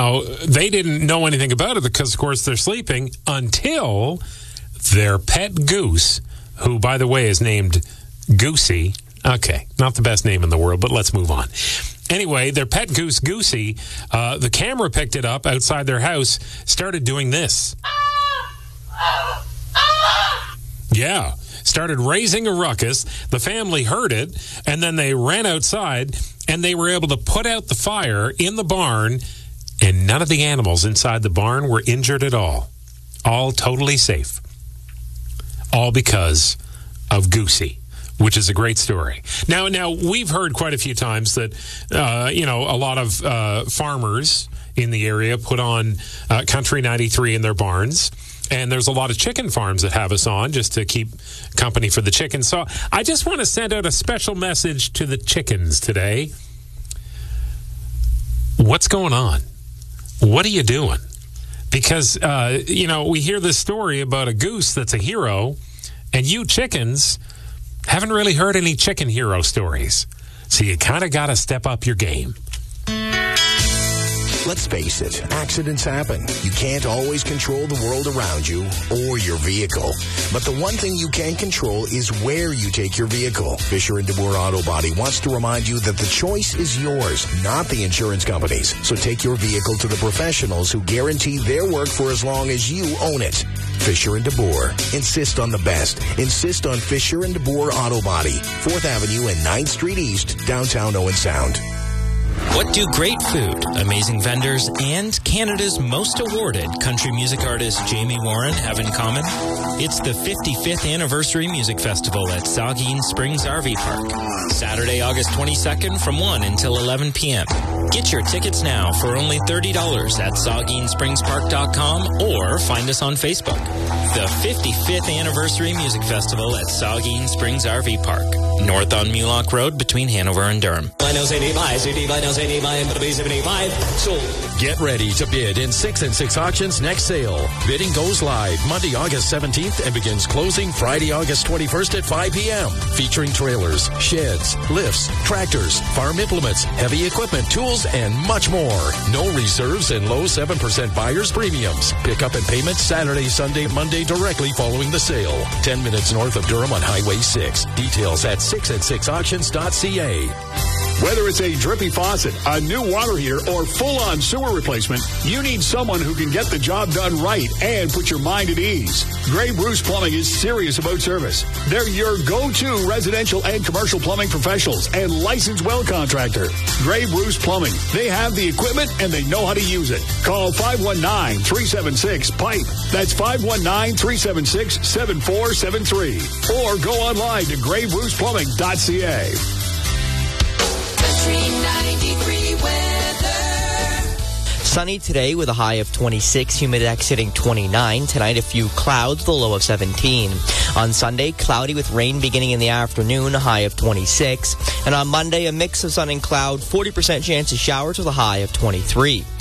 Now, they didn't know anything about it because, of course, they're sleeping until their pet goose, who, by the way, is named Goosey. Okay, not the best name in the world, but let's move on. Anyway, their pet goose, Goosey, the camera picked it up outside their house, started doing this. Yeah, started raising a ruckus. The family heard it, and then they ran outside, and they were able to put out the fire in the barn, and none of the animals inside the barn were injured at all. All totally safe. All because of Goosey, which is a great story. Now, we've heard quite a few times that, a lot of farmers in the area put on Country 93 in their barns. And there's a lot of chicken farms that have us on just to keep company for the chickens. So I just want to send out a special message to the chickens today. What's going on? What are you doing? Because, we hear this story about a goose that's a hero, and you chickens haven't really heard any chicken hero stories. So you kind of got to step up your game. Let's face it, accidents happen. You can't always control the world around you or your vehicle. But the one thing you can control is where you take your vehicle. Fisher & DeBoer Auto Body wants to remind you that the choice is yours, not the insurance company's. So take your vehicle to the professionals who guarantee their work for as long as you own it. Fisher & DeBoer. Insist on the best. Insist on Fisher & DeBoer Auto Body. 4th Avenue and 9th Street East, downtown Owen Sound. What do great food, amazing vendors, and Canada's most awarded country music artist Jamie Warren have in common? It's the 55th Anniversary Music Festival at Saugeen Springs RV Park. Saturday, August 22nd from 1 until 11 p.m. Get your tickets now for only $30 at SaugeenSpringsPark.com or find us on Facebook. The 55th Anniversary Music Festival at Saugeen Springs RV Park, north on Mulock Road between Hanover and Durham. Get ready to bid in 6 and 6 Auctions next sale. Bidding goes live Monday, August 17th and begins closing Friday, August 21st at 5 p.m. Featuring trailers, sheds, lifts, tractors, farm implements, heavy equipment, tools, and much more. No reserves and low 7% buyer's premiums. Pickup and payment Saturday, Sunday, Monday directly following the sale. 10 minutes north of Durham on Highway 6. Details at 6and6auctions.ca. Whether it's a drippy faucet, a new water heater, or full-on sewer replacement, you need someone who can get the job done right and put your mind at ease. Grey Bruce Plumbing is serious about service. They're your go-to residential and commercial plumbing professionals and licensed well contractor. Grey Bruce Plumbing. They have the equipment and they know how to use it. Call 519-376-PIPE. That's 519-376-7473. Or go online to greybruceplumbing.ca. Country 93 weather. Sunny today with a high of 26, Humidex sitting 29. Tonight, a few clouds, the low of 17. On Sunday, cloudy with rain beginning in the afternoon, a high of 26. And on Monday, a mix of sun and cloud, 40% chance of showers with a high of 23.